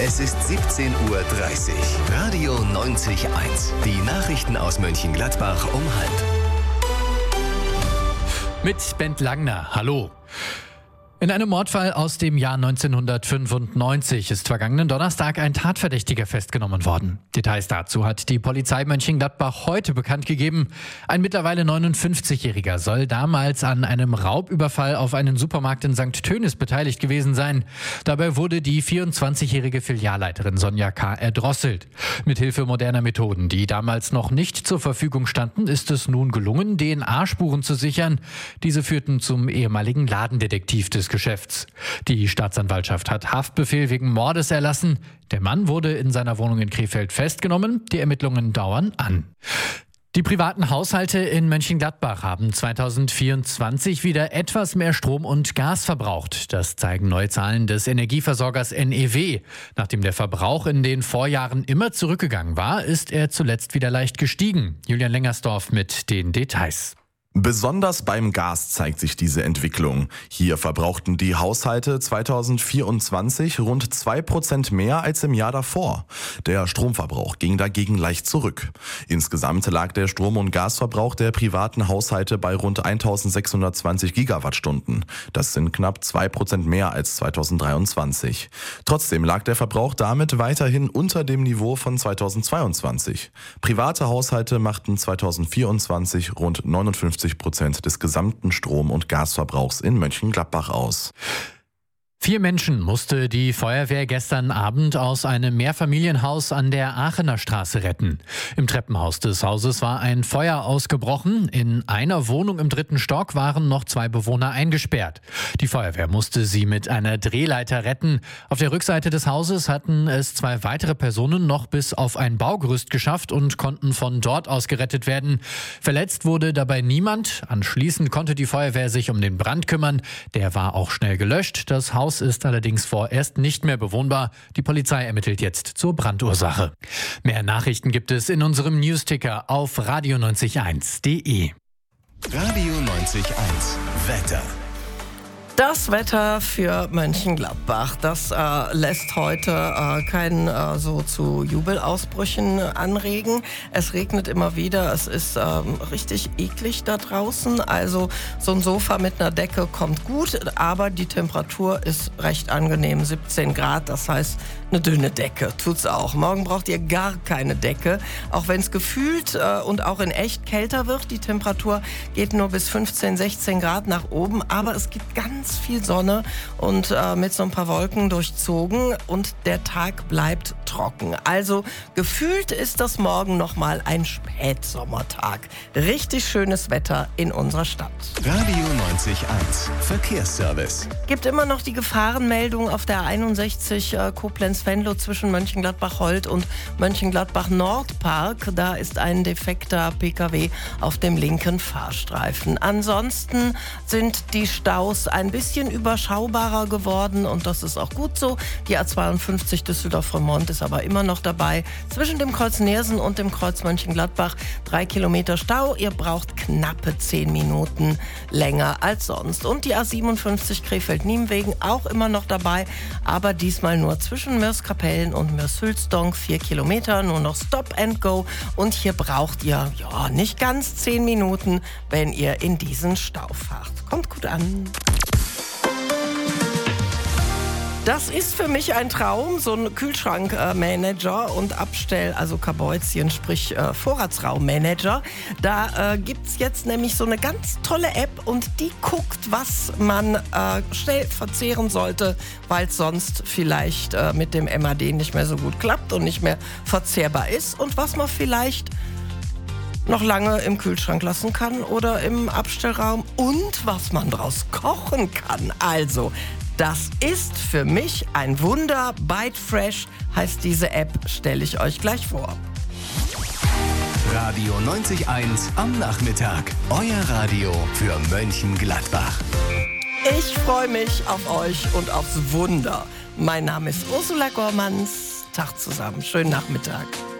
Es ist 17:30 Uhr. Radio 90.1. Die Nachrichten aus Mönchengladbach um 12:30. Mit Bent Langner. Hallo. In einem Mordfall aus dem Jahr 1995 ist vergangenen Donnerstag ein Tatverdächtiger festgenommen worden. Details dazu hat die Polizei Mönchengladbach heute bekannt gegeben. Ein mittlerweile 59-Jähriger soll damals an einem Raubüberfall auf einen Supermarkt in St. Tönis beteiligt gewesen sein. Dabei wurde die 24-jährige Filialleiterin Sonja K. erdrosselt. Mithilfe moderner Methoden, die damals noch nicht zur Verfügung standen, ist es nun gelungen, DNA-Spuren zu sichern. Diese führten zum ehemaligen Ladendetektiv des Geschäfts. Die Staatsanwaltschaft hat Haftbefehl wegen Mordes erlassen. Der Mann wurde in seiner Wohnung in Krefeld festgenommen. Die Ermittlungen dauern an. Die privaten Haushalte in Mönchengladbach haben 2024 wieder etwas mehr Strom und Gas verbraucht. Das zeigen neue Zahlen des Energieversorgers NEW. Nachdem der Verbrauch in den Vorjahren immer zurückgegangen war, ist er zuletzt wieder leicht gestiegen. Julian Lengersdorf mit den Details. Besonders beim Gas zeigt sich diese Entwicklung. Hier verbrauchten die Haushalte 2024 rund 2% mehr als im Jahr davor. Der Stromverbrauch ging dagegen leicht zurück. Insgesamt lag der Strom- und Gasverbrauch der privaten Haushalte bei rund 1620 Gigawattstunden. Das sind knapp 2% mehr als 2023. Trotzdem lag der Verbrauch damit weiterhin unter dem Niveau von 2022. Private Haushalte machten 2024 rund 59% des gesamten Strom- und Gasverbrauchs in Mönchengladbach aus. 4 Menschen musste die Feuerwehr gestern Abend aus einem Mehrfamilienhaus an der Aachener Straße retten. Im Treppenhaus des Hauses war ein Feuer ausgebrochen. In einer Wohnung im 3. Stock waren noch 2 Bewohner eingesperrt. Die Feuerwehr musste sie mit einer Drehleiter retten. Auf der Rückseite des Hauses hatten es 2 weitere Personen noch bis auf ein Baugerüst geschafft und konnten von dort aus gerettet werden. Verletzt wurde dabei niemand. Anschließend konnte die Feuerwehr sich um den Brand kümmern. Der war auch schnell gelöscht. Das Haus ist allerdings vorerst nicht mehr bewohnbar. Die Polizei ermittelt jetzt zur Brandursache. Mehr Nachrichten gibt es in unserem Newsticker auf radio901.de. Radio 90.1. Wetter. Das Wetter für Mönchengladbach, das lässt heute keinen so zu Jubelausbrüchen anregen. Es regnet immer wieder, es ist richtig eklig da draußen. Also so ein Sofa mit einer Decke kommt gut, aber die Temperatur ist recht angenehm, 17 Grad. Das heißt, eine dünne Decke tut's auch. Morgen braucht ihr gar keine Decke, auch wenn es gefühlt und auch in echt kälter wird. Die Temperatur geht nur bis 15, 16 Grad nach oben, aber es gibt ganz viel Sonne und mit so ein paar Wolken durchzogen und der Tag bleibt trocken. Also gefühlt ist das morgen nochmal ein Spätsommertag. Richtig schönes Wetter in unserer Stadt. Radio 90.1. Verkehrsservice. Gibt immer noch die Gefahrenmeldung auf der 61 Koblenz-Venlo zwischen Mönchengladbach-Holt und Mönchengladbach-Nordpark. Da ist ein defekter Pkw auf dem linken Fahrstreifen. Ansonsten sind die Staus ein bisschen überschaubarer geworden und das ist auch gut so. Die A52 Düsseldorf-Remont ist aber immer noch dabei. Zwischen dem Kreuz Neersen und dem Kreuz Mönchengladbach 3 Kilometer Stau. Ihr braucht knappe 10 Minuten länger als sonst. Und die A57 Krefeld-Nienwegen auch immer noch dabei, aber diesmal nur zwischen Mörs-Kapellen und Mörs-Hülsdonk 4 Kilometer, nur noch Stop and Go. Und hier braucht ihr nicht ganz 10 Minuten, wenn ihr in diesen Stau fahrt. Kommt gut an. Das ist für mich ein Traum, so ein Kühlschrankmanager und also Kabäuzchen, sprich Vorratsraummanager. Da gibt's jetzt nämlich so eine ganz tolle App und die guckt, was man schnell verzehren sollte, weil es sonst vielleicht mit dem MAD nicht mehr so gut klappt und nicht mehr verzehrbar ist und was man vielleicht noch lange im Kühlschrank lassen kann oder im Abstellraum und was man draus kochen kann. Also, das ist für mich ein Wunder. Bite Fresh heißt diese App, stelle ich euch gleich vor. Radio 90.1 am Nachmittag. Euer Radio für Mönchengladbach. Ich freue mich auf euch und aufs Wunder. Mein Name ist Ursula Gormanns. Tag zusammen. Schönen Nachmittag.